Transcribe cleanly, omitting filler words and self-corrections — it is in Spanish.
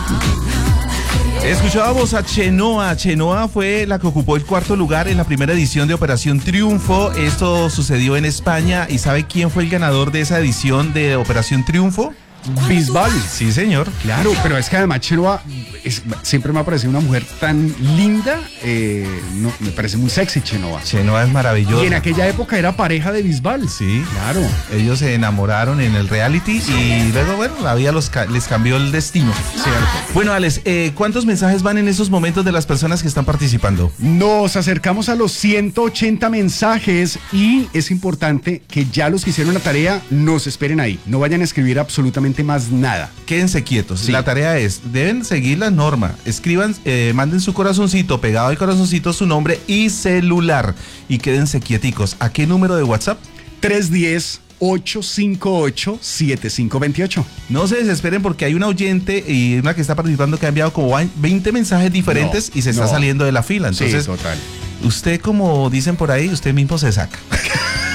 Escuchábamos a Chenoa. Chenoa fue la que ocupó el cuarto lugar en la primera edición de Operación Triunfo. Esto sucedió en España. ¿Y sabe quién fue el ganador de esa edición de Operación Triunfo? Bisbal. Sí, señor. Claro, pero es que además Chenoa siempre me ha parecido una mujer tan linda. Me parece muy sexy Chenoa. Chenoa es maravillosa. Y en aquella época era pareja de Bisbal. Sí. Claro. Ellos se enamoraron en el reality y luego, bueno, la vida les cambió el destino. Cierto. Bueno, Alex, ¿cuántos mensajes van en esos momentos de las personas que están participando? Nos acercamos a los 180 mensajes y es importante que ya los que hicieron la tarea nos esperen ahí. No vayan a escribir absolutamente más nada. Quédense quietos. Sí. La tarea es, deben seguir la norma. Escriban, manden su corazoncito, pegado al corazoncito su nombre y celular. Y quédense quieticos. ¿A qué número de WhatsApp? 310-858-7528. No se desesperen porque hay una oyente y una que está participando que ha enviado como 20 mensajes diferentes y se está saliendo de la fila. Entonces, sí, total. usted, como dicen por ahí, usted mismo se saca.